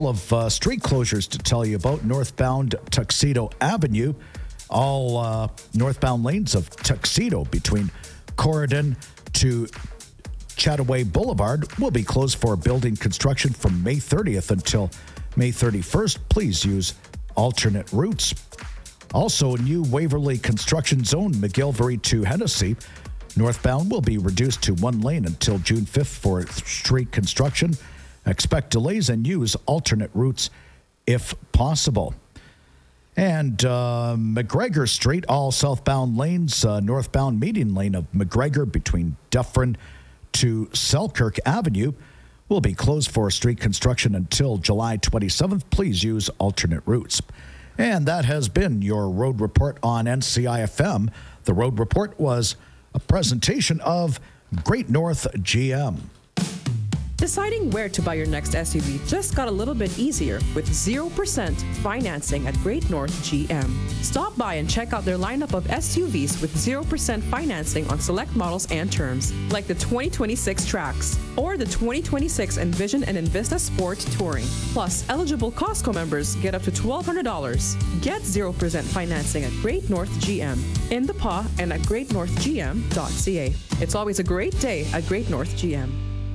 of street closures to tell you about. Northbound Tuxedo Avenue. All northbound lanes of Tuxedo between Corridon to Chataway Boulevard will be closed for building construction from May 30th until May 31st. Please use alternate routes. Also, new Waverly construction zone, McGillivray to Hennessy. Northbound will be reduced to one lane until June 5th for street construction. Expect delays and use alternate routes if possible. And McGregor Street, all southbound lanes, northbound median lane of McGregor between Dufferin to Selkirk Avenue will be closed for street construction until July 27th. Please use alternate routes. And that has been your Road Report on NCI-FM. The Road Report was a presentation of Great North GM. Deciding where to buy your next SUV just got a little bit easier with 0% financing at Great North GM. Stop by and check out their lineup of SUVs with 0% financing on select models and terms, like the 2026 Trax or the 2026 Envision and Envista Sport Touring. Plus, eligible Costco members get up to $1,200. Get 0% financing at Great North GM, in the PA and at greatnorthgm.ca. It's always a great day at Great North GM.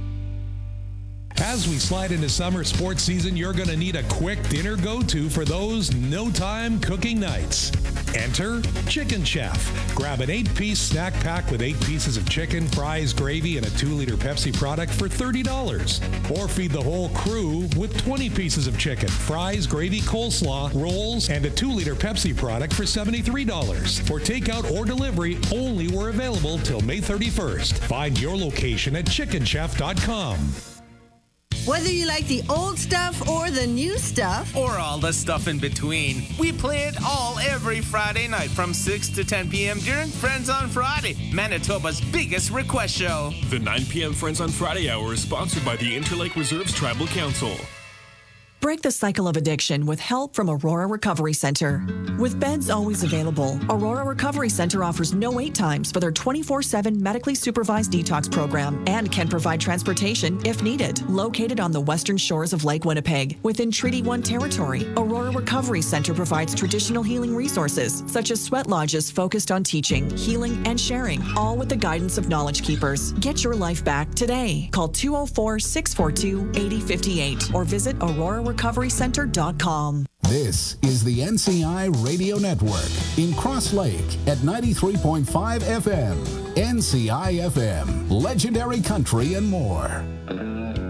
As we slide into summer sports season, you're going to need a quick dinner go-to for those no-time cooking nights. Enter Chicken Chef. Grab an 8-piece snack pack with 8 pieces of chicken, fries, gravy, and a 2-liter Pepsi product for $30. Or feed the whole crew with 20 pieces of chicken, fries, gravy, coleslaw, rolls, and a 2-liter Pepsi product for $73. For takeout or delivery, only were available till May 31st. Find your location at chickenchef.com. Whether you like the old stuff or the new stuff, or all the stuff in between, we play it all every Friday night from 6 to 10 p.m. during Friends on Friday, Manitoba's biggest request show. The 9 p.m. Friends on Friday hour is sponsored by the Interlake Reserves Tribal Council. Break the cycle of addiction with help from Aurora Recovery Center. With beds always available, Aurora Recovery Center offers no wait times for their 24/7 medically supervised detox program and can provide transportation if needed. Located on the western shores of Lake Winnipeg, within Treaty 1 territory, Aurora Recovery Center provides traditional healing resources such as sweat lodges focused on teaching, healing, and sharing, all with the guidance of Knowledge Keepers. Get your life back today. Call 204-642-8058 or visit aurorarecoverycenter.com. This is the NCI Radio Network in Cross Lake at 93.5 FM. NCI FM, legendary country and more.